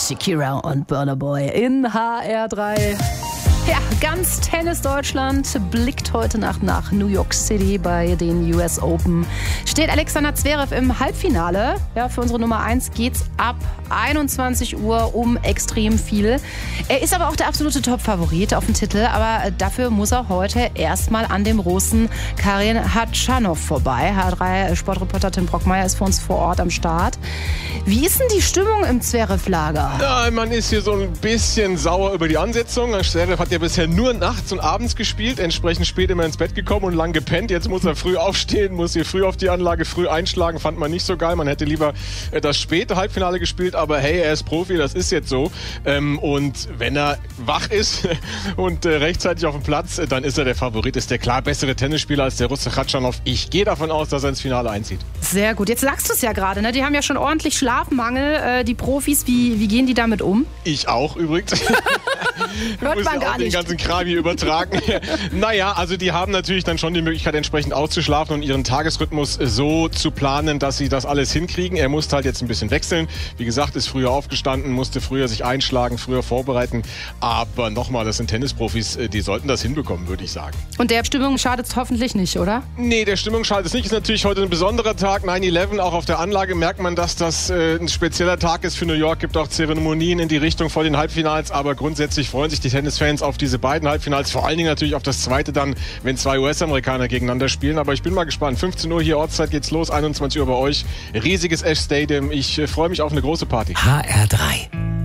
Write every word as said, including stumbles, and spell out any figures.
Shakira und Burna Boy in H R drei. Ja, ganz Tennis Deutschland blickt heute Nacht nach New York City bei den U S Open. Steht Alexander Zverev im Halbfinale. Ja, für unsere Nummer eins geht's ab einundzwanzig Uhr um extrem viel. Er ist aber auch der absolute Top-Favorit auf den Titel. Aber dafür muss er heute erstmal an dem Russen Karen Khachanov vorbei. H R drei Sportreporter Tim Brockmeier ist für uns vor Ort am Start. Wie ist denn die Stimmung im Zverev-Lager? Ja, man ist hier so ein bisschen sauer über die Ansetzung. Zverev hat ja bisher nur nachts und abends gespielt, entsprechend spät immer ins Bett gekommen und lang gepennt. Jetzt muss er früh aufstehen, muss hier früh auf die Anlage, früh einschlagen. Fand man nicht so geil. Man hätte lieber das späte Halbfinale gespielt, aber hey, er ist Profi, das ist jetzt so. Und wenn er wach ist und rechtzeitig auf dem Platz, dann ist er der Favorit, ist der klar bessere Tennisspieler als der Russe Khachanov. Ich gehe davon aus, dass er ins Finale einzieht. Sehr gut. Jetzt sagst du es ja gerade, ne? Die haben ja schon ordentlich Schlafmangel, die Profis. Wie, wie gehen die damit um? Ich auch übrigens. Hört man gar nicht. Den ganzen Kram hier übertragen. Naja, also die haben natürlich dann schon die Möglichkeit, entsprechend auszuschlafen und ihren Tagesrhythmus so zu planen, dass sie das alles hinkriegen. Er musste halt jetzt ein bisschen wechseln. Wie gesagt, ist früher aufgestanden, musste früher sich einschlagen, früher vorbereiten. Aber nochmal, das sind Tennisprofis, die sollten das hinbekommen, würde ich sagen. Und der Stimmung schadet es hoffentlich nicht, oder? Nee, der Stimmung schadet es nicht. Ist natürlich heute ein besonderer Tag, neun elf. Auch auf der Anlage merkt man, dass das äh, ein spezieller Tag ist für New York. Gibt auch Zeremonien in die Richtung vor den Halbfinals. Aber grundsätzlich freuen sich die Tennisfans auf diese beiden Halbfinals. Vor allen Dingen natürlich auf das zweite dann, wenn zwei U S-Amerikaner gegeneinander spielen. Aber ich bin mal gespannt. fünfzehn Uhr hier Ortszeit geht's los, einundzwanzig Uhr bei euch. Riesiges Ash Stadium. Ich äh, freue mich auf eine große Party. H R drei.